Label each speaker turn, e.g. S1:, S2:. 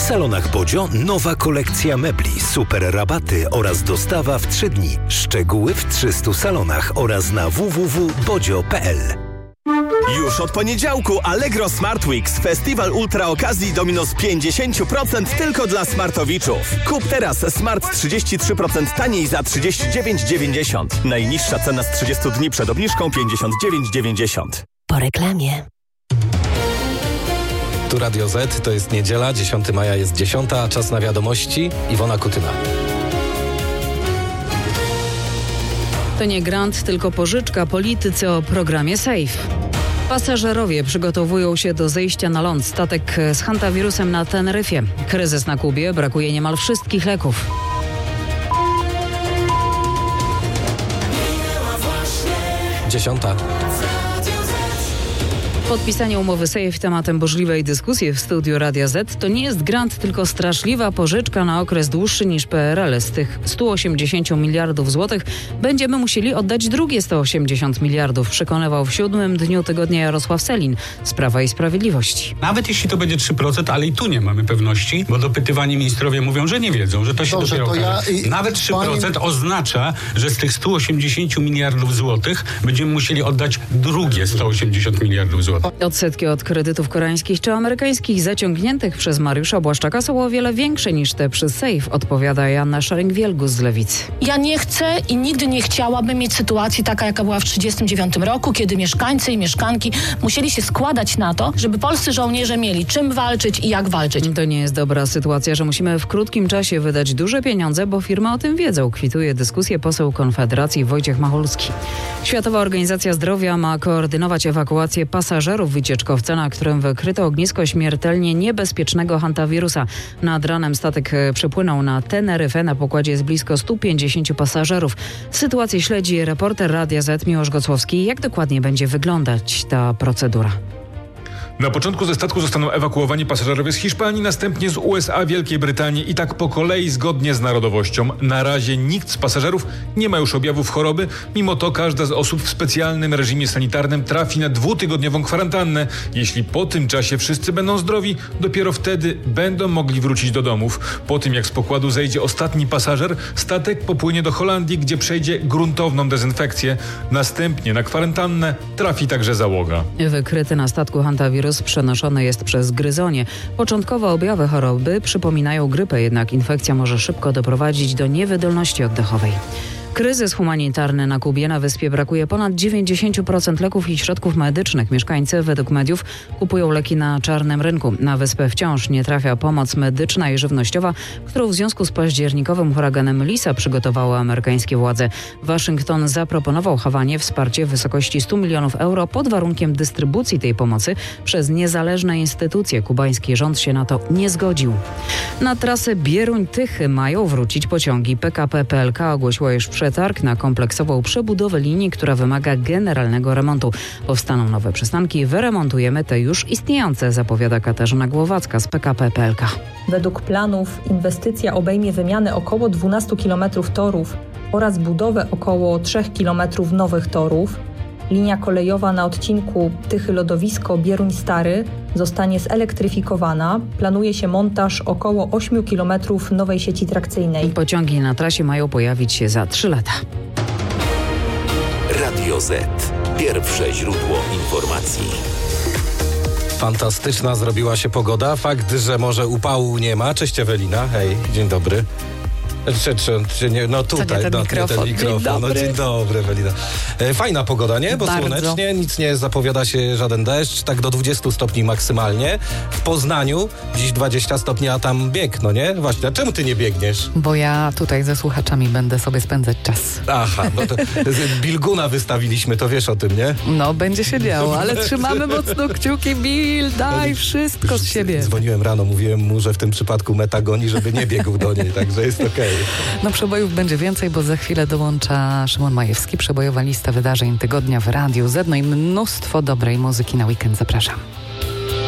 S1: salonach Bodzio nowa kolekcja mebli, super rabaty oraz dostawa w 3 dni. Szczegóły w 300 salonach oraz na www.bodzio.pl.
S2: Już od poniedziałku Allegro Smart Weeks. Festiwal ultra okazji do minus 50% tylko dla smartowiczów. Kup teraz smart 33% taniej za 39,90. Najniższa cena z 30 dni przed obniżką 59,90.
S3: Po reklamie.
S4: Tu Radio Z, to jest niedziela, 10 maja jest 10, a czas na wiadomości. Iwona Kutyna.
S5: To nie grant, tylko pożyczka. Politycy o programie SAFE. Pasażerowie przygotowują się do zejścia na ląd. Statek z hantawirusem na Teneryfie. Kryzys na Kubie, brakuje niemal wszystkich leków.
S4: Dziesiąta.
S5: Podpisanie umowy SAFE tematem burzliwej dyskusji w studiu Radia Z to nie jest grant, tylko straszliwa pożyczka na okres dłuższy niż PRL. Z tych 180 miliardów złotych będziemy musieli oddać drugie 180 miliardów, przekonywał w 7. dniu tygodnia Jarosław Sellin z Prawa i Sprawiedliwości.
S6: Nawet jeśli to będzie 3%, ale i tu nie mamy pewności, bo dopytywani ministrowie mówią, że nie wiedzą, że to się dopiero okaże. Nawet 3% oznacza, że z tych 180 miliardów złotych będziemy musieli oddać drugie 180 miliardów złotych.
S5: Odsetki od kredytów koreańskich czy amerykańskich zaciągniętych przez Mariusza Błaszczaka są o wiele większe niż te przez SAFE, odpowiada Joanna Szaring-Wielgus z Lewicy.
S7: Ja nie chcę i nigdy nie chciałabym mieć sytuacji taka, jaka była w 1939 roku, kiedy mieszkańcy i mieszkanki musieli się składać na to, żeby polscy żołnierze mieli czym walczyć i jak walczyć.
S5: To nie jest dobra sytuacja, że musimy w krótkim czasie wydać duże pieniądze, bo firmy o tym wiedzą, kwituje dyskusję poseł Konfederacji Wojciech Machulski. Światowa Organizacja Zdrowia ma koordynować ewakuację pasażerów wycieczkowca, na którym wykryto ognisko śmiertelnie niebezpiecznego hantawirusa. Nad ranem statek przypłynął na Teneryfę. Na pokładzie jest blisko 150 pasażerów. Sytuację śledzi reporter Radia Z Miłosz Gocłowski. Jak dokładnie będzie wyglądać ta procedura?
S8: Na początku ze statku zostaną ewakuowani pasażerowie z Hiszpanii, następnie z USA, Wielkiej Brytanii i tak po kolei zgodnie z narodowością. Na razie nikt z pasażerów nie ma już objawów choroby. Mimo to każda z osób w specjalnym reżimie sanitarnym trafi na 2-tygodniową kwarantannę. Jeśli po tym czasie wszyscy będą zdrowi, dopiero wtedy będą mogli wrócić do domów. Po tym jak z pokładu zejdzie ostatni pasażer, statek popłynie do Holandii, gdzie przejdzie gruntowną dezynfekcję. Następnie na kwarantannę trafi także załoga.
S5: Wykryty na statku hantawirus przenoszony jest przez gryzonie. Początkowe objawy choroby przypominają grypę, jednak infekcja może szybko doprowadzić do niewydolności oddechowej. Kryzys humanitarny na Kubie. Na wyspie brakuje ponad 90% leków i środków medycznych. Mieszkańcy według mediów kupują leki na czarnym rynku. Na wyspę wciąż nie trafia pomoc medyczna i żywnościowa, którą w związku z październikowym huraganem Melissa przygotowały amerykańskie władze. Waszyngton zaproponował Hawanie wsparcie w wysokości 100 milionów euro pod warunkiem dystrybucji tej pomocy przez niezależne instytucje. Kubański rząd się na to nie zgodził. Na trasę Bieruń-Tychy mają wrócić pociągi. PKP PLK ogłosiła już przetarg na kompleksową przebudowę linii, która wymaga generalnego remontu. Powstaną nowe przystanki, wyremontujemy te już istniejące, zapowiada Katarzyna Głowacka z PKP PLK.
S9: Według planów inwestycja obejmie wymianę około 12 km torów oraz budowę około 3 km nowych torów. Linia kolejowa na odcinku Tychy-Lodowisko Bieruń-Stary zostanie zelektryfikowana. Planuje się montaż około 8 km nowej sieci trakcyjnej.
S5: Pociągi na trasie mają pojawić się za 3 lata.
S1: Radio Z. Pierwsze źródło informacji.
S4: Fantastyczna zrobiła się pogoda. Fakt, że może upału nie ma. Cześć Ewelina. Hej, dzień dobry. No tutaj,
S5: ten mikrofon.
S4: Dzień dobry, Ewelina. Fajna pogoda, nie? Bo
S5: bardzo
S4: słonecznie, nic nie zapowiada się żaden deszcz, tak do 20 stopni maksymalnie. W Poznaniu dziś 20 stopni, a tam bieg, no nie? Właśnie, a czemu ty nie biegniesz?
S10: Bo ja tutaj ze słuchaczami będę sobie spędzać czas.
S4: Aha, no to Bilguna wystawiliśmy, to wiesz o tym, nie?
S10: No, będzie się działo, ale trzymamy mocno kciuki, Bill, daj wszystko z siebie.
S4: Dzwoniłem rano, mówiłem mu, że w tym przypadku meta goni, żeby nie biegł do niej, także jest okej.
S10: No przebojów będzie więcej, bo za chwilę dołącza Szymon Majewski. Przebojowa lista wydarzeń tygodnia w Radiu Z. No i mnóstwo dobrej muzyki na weekend. Zapraszam.